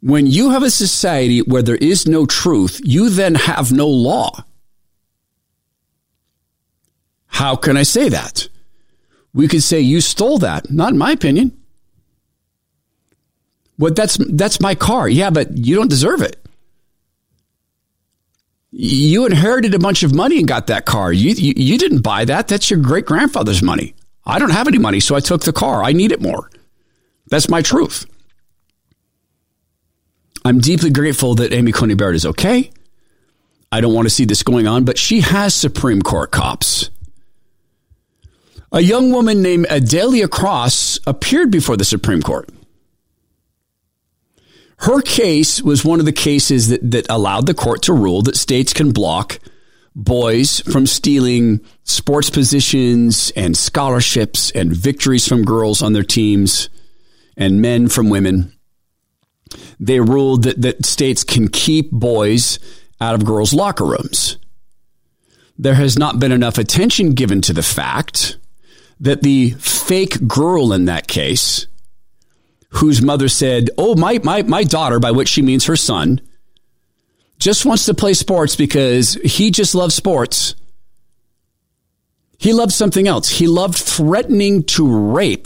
When you have a society where there is no truth, you then have no law. How can I say that? We could say you stole that. Not in my opinion. Well, that's my car. Yeah, but you don't deserve it. You inherited a bunch of money and got that car. You didn't buy that. That's your great-grandfather's money. I don't have any money, so I took the car. I need it more. That's my truth. I'm deeply grateful that Amy Coney Barrett is okay. I don't want to see this going on, but she has Supreme Court cops. A young woman named Adelia Cross appeared before the Supreme Court. Her case was one of the cases that allowed the court to rule that states can block boys from stealing sports positions and scholarships and victories from girls on their teams and men from women. They ruled that states can keep boys out of girls' locker rooms. There has not been enough attention given to the fact that the fake girl in that case, whose mother said, oh, my daughter, by which she means her son, just wants to play sports because he just loves sports. He loved something else. He loved threatening to rape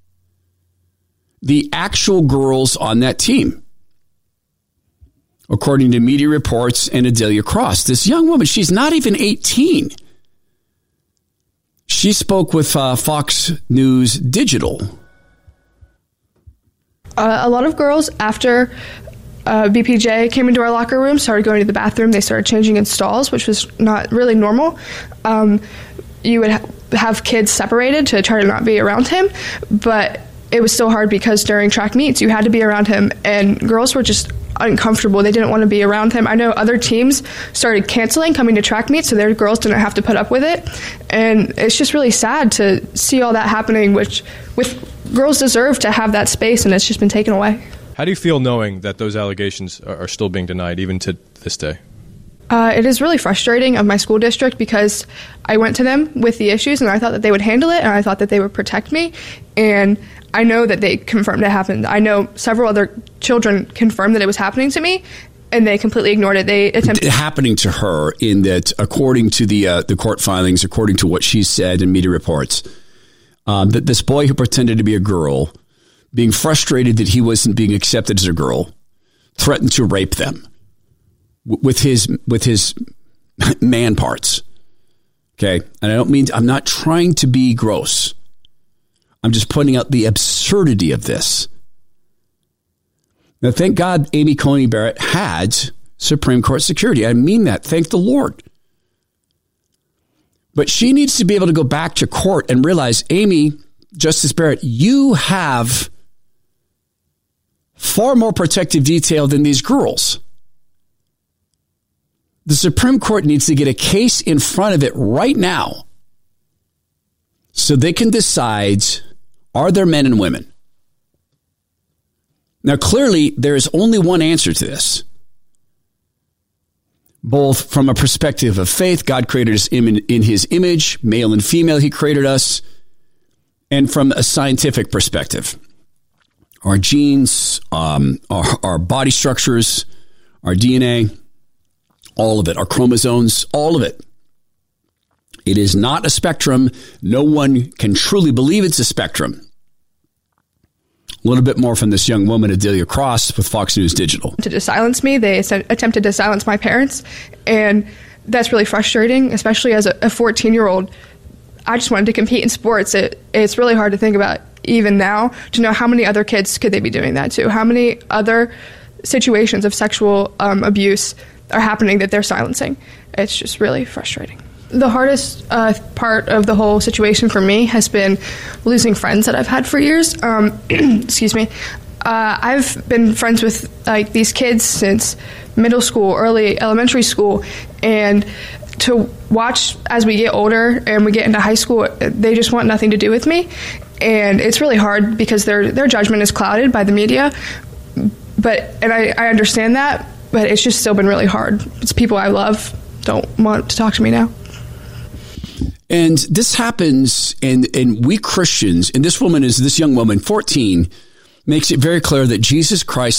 the actual girls on that team. According to media reports and Adelia Cross, this young woman, she's not even 18. She spoke with Fox News Digital. A lot of girls, after BPJ came into our locker room, started going to the bathroom. They started changing in stalls, which was not really normal. You would have kids separated to try to not be around him, but it was still hard because during track meets, you had to be around him, and girls were just uncomfortable. They didn't want to be around him. I know other teams started canceling coming to track meets, so their girls didn't have to put up with it. And it's just really sad to see all that happening, which with girls deserve to have that space, and it's just been taken away. How do you feel knowing that those allegations are still being denied even to this day? It is really frustrating of my school district because I went to them with the issues and I thought that they would handle it and I thought that they would protect me. And I know that they confirmed it happened. I know several other children confirmed that it was happening to me and they completely ignored it. They attempted happening to her in that, according to the court filings, according to what she said in media reports, that this boy who pretended to be a girl, being frustrated that he wasn't being accepted as a girl, threatened to rape them with his man parts. Okay. And I'm not trying to be gross. I'm just pointing out the absurdity of this. Now, thank God Amy Coney Barrett had Supreme Court security. I mean that. Thank the Lord. But she needs to be able to go back to court and realize, Amy, Justice Barrett, you have far more protective detail than these girls. The Supreme Court needs to get a case in front of it right now so they can decide, are there men and women? Now, clearly, there is only one answer to this. Both from a perspective of faith, God created us in his image, male and female, he created us, and from a scientific perspective. Our genes, our body structures, our DNA, all of it, our chromosomes, all of it. It is not a spectrum. No one can truly believe it's a spectrum. A little bit more from this young woman, Adelia Cross, with Fox News Digital. To silence me, they attempted to silence my parents, and that's really frustrating, especially as a 14-year-old. I just wanted to compete in sports. It's really hard to think about even now to know how many other kids could they be doing that to? How many other situations of sexual abuse are happening that they're silencing? It's just really frustrating. The hardest part of the whole situation for me has been losing friends that I've had for years. Excuse me. I've been friends with these kids since middle school, early elementary school, and to watch as we get older and we get into high school, they just want nothing to do with me. And it's really hard because their judgment is clouded by the media. And I understand that, but it's just still been really hard. It's people I love don't want to talk to me now. And this happens, and we Christians, and this young woman, 14, makes it very clear that Jesus Christ